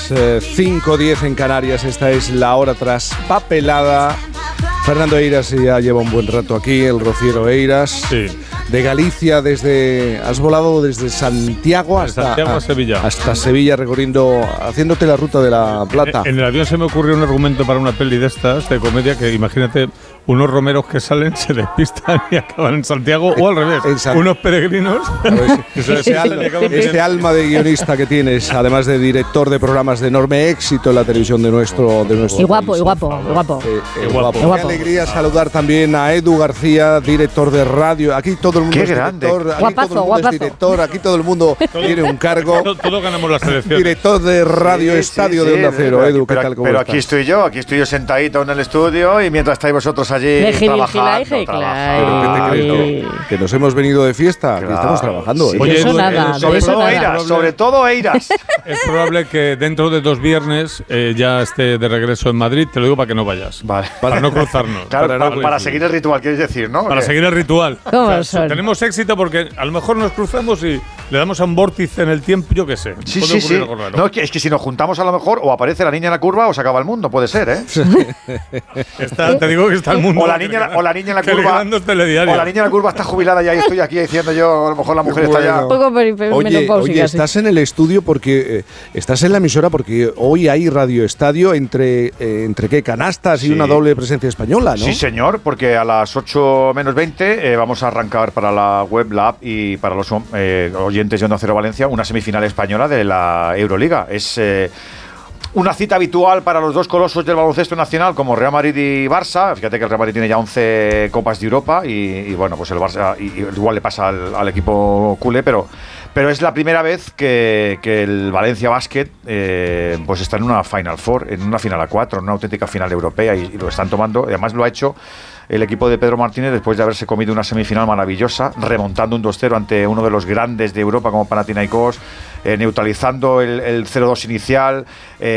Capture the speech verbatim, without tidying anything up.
las eh, cinco diez en Canarias. Esta es la hora traspapelada. Fernando Eiras ya lleva un buen rato aquí, el rociero Eiras. Sí. De Galicia, desde has volado desde Santiago hasta Santiago a Sevilla. Hasta Sevilla, recorriendo, haciéndote la ruta de la Plata. En, en el avión se me ocurrió un argumento para una peli de estas, de comedia, que imagínate unos romeros que salen, se despistan y acaban en Santiago, o al revés, San... unos peregrinos. Si, ese, ese, alma, este alma de guionista que tienes, además de director de programas de enorme éxito en la televisión de nuestro de nuestro y guapo, país. y guapo, y guapo. Eh, eh, y guapo. Qué guapo. alegría saludar también a Edu García, director de radio. Aquí todo el mundo Qué es grande. director, aquí Guapazo, todo el mundo guapazo. es director, aquí todo el mundo tiene un cargo. Todos todo ganamos la selección. Director de Radio Sí, Estadio sí, de sí, Onda Cero. pero, Edu, ¿qué pero, tal? ¿Cómo pero estás? aquí estoy yo, aquí estoy yo sentadito en el estudio y mientras estáis vosotros allí trabajando, ¿Pero qué te crees? Ay. ¿No? Que nos hemos venido de fiesta, que Claro. estamos trabajando. ¿eh? Oye, De eso Edu, nada, Edu, de sobre eso todo nada. Eiras, sobre todo Eiras. Es probable que dentro de dos viernes eh, ya esté de regreso en Madrid. Te lo digo para que no vayas. Vale. Para no cruzarnos. Claro, Para para, no para coincidir. seguir el ritual, quieres decir, ¿no? Para Que- seguir el ritual. ¿Cómo O sea, son? tenemos éxito porque a lo mejor nos cruzamos y le damos a un vórtice en el tiempo, yo qué sé. Sí, Puede sí, ocurrir sí. algo raro. No, es que, es que si nos juntamos a lo mejor o aparece la niña en la curva o se acaba el mundo, puede ser, ¿eh? Está- te digo que está el mundo. O la niña, o la niña en la que curva. legrando telediario. O la niña en la curva está jubilada ya y estoy aquí diciendo yo, a lo mejor la mujer está ya. Un poco peri- peri- Oye, menopáusica, oye, sí. estás en el estudio porque eh, estás en la emisora porque hoy hay Radio Estadio entre eh, entre qué canastas y Sí. una doble presencia española, ¿no? Sí, señor, porque a las ocho menos veinte eh, vamos a arrancar para la web, la app y para los eh, oyentes de Onda Cero Valencia una semifinal española de la Euroliga. Es eh, una cita habitual para los dos colosos del baloncesto nacional como Real Madrid y Barça. Fíjate que el Real Madrid tiene ya once Copas de Europa y, y bueno, pues el Barça y, y igual le pasa al, al equipo culé, pero, pero es la primera vez que, que el Valencia Basket eh, pues está en una Final Four, en una final a cuatro, en una auténtica final europea y, y lo están tomando. Además lo ha hecho el equipo de Pedro Martínez después de haberse comido una semifinal maravillosa, remontando un dos cero ante uno de los grandes de Europa como Panathinaikos, eh, neutralizando el, el cero dos inicial. Eh,